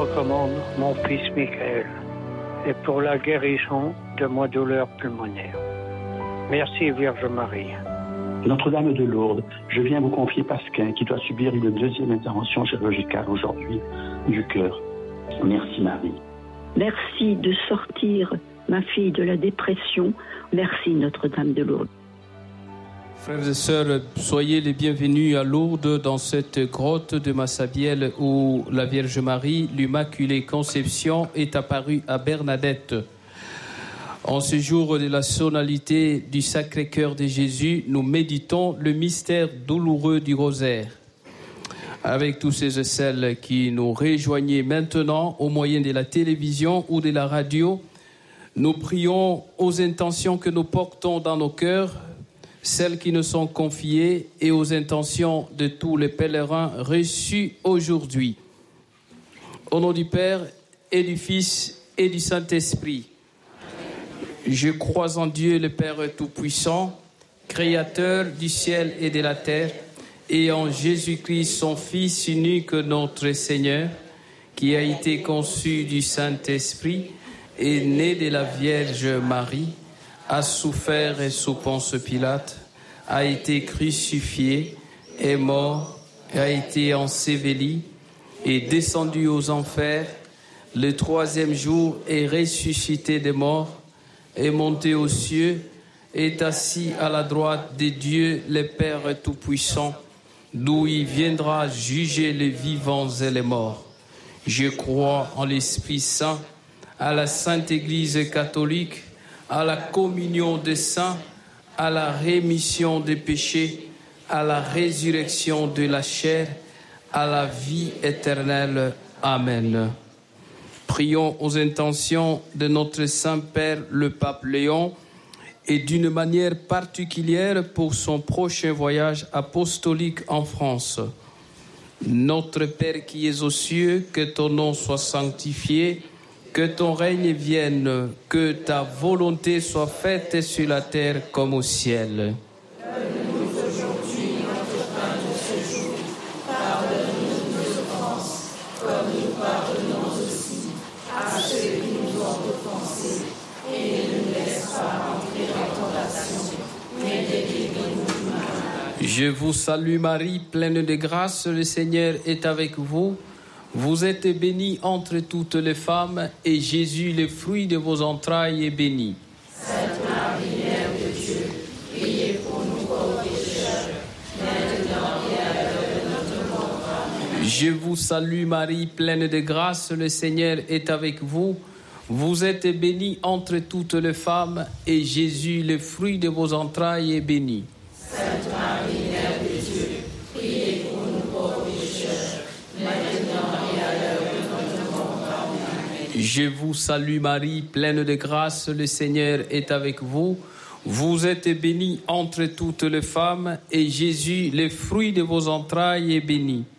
recommande mon fils Michael et pour la guérison de ma douleur pulmonaire. Merci Vierge Marie. Notre-Dame de Lourdes, je viens vous confier Pasquin qui doit subir une deuxième intervention chirurgicale aujourd'hui du cœur. Merci Marie. Merci de sortir ma fille de la dépression. Merci Notre-Dame de Lourdes. Frères et sœurs, soyez les bienvenus à Lourdes dans cette grotte de Massabielle où la Vierge Marie, l'Immaculée Conception, est apparue à Bernadette. En ce jour de la solennité du Sacré-Cœur de Jésus, nous méditons le mystère douloureux du rosaire. Avec tous ces et celles qui nous rejoignent maintenant au moyen de la télévision ou de la radio, nous prions aux intentions que nous portons dans nos cœurs, celles qui nous sont confiées et aux intentions de tous les pèlerins reçus aujourd'hui. Au nom du Père et du Fils et du Saint-Esprit, je crois en Dieu le Père Tout-Puissant, Créateur du ciel et de la terre, et en Jésus-Christ, son Fils unique, notre Seigneur, qui a été conçu du Saint-Esprit, est né de la Vierge Marie, a souffert sous Ponce Pilate, a été crucifié, est mort, a été enseveli, est descendu aux enfers, le troisième jour est ressuscité des morts, est monté aux cieux, est assis à la droite de Dieu, le Père Tout-Puissant, d'où il viendra juger les vivants et les morts. Je crois en l'Esprit Saint, à la Sainte Église catholique, à la communion des saints, à la rémission des péchés, à la résurrection de la chair, à la vie éternelle. Amen. Prions aux intentions de notre Saint-Père, le Pape Léon, et d'une manière particulière pour son prochain voyage apostolique en France. Notre Père qui es aux cieux, que ton nom soit sanctifié, que ton règne vienne, que ta volonté soit faite sur la terre comme au ciel. Donne-nous aujourd'hui notre pain de ce jour. Pardonne-nous nos offenses, comme nous pardonnons aussi à ceux qui nous ont offensés. Et ne nous laisse pas entrer en tentation, mais délivre-nous du mal. Je vous salue Marie, pleine de grâce, le Seigneur est avec vous. Vous êtes bénie entre toutes les femmes, et Jésus, le fruit de vos entrailles, est béni. Sainte Marie, Mère de Dieu, priez pour nous pauvres pécheurs, maintenant et à l'heure de notre mort. Amen. Je vous salue Marie, pleine de grâce, le Seigneur est avec vous. Vous êtes bénie entre toutes les femmes, et Jésus, le fruit de vos entrailles, est béni. Sainte Marie, Mère de Dieu, priez pour nous pauvres pécheurs, maintenant et à l'heure de notre mort. Amen. Je vous salue Marie, pleine de grâce, le Seigneur est avec vous. Vous êtes bénie entre toutes les femmes, et Jésus, le fruit de vos entrailles, est béni.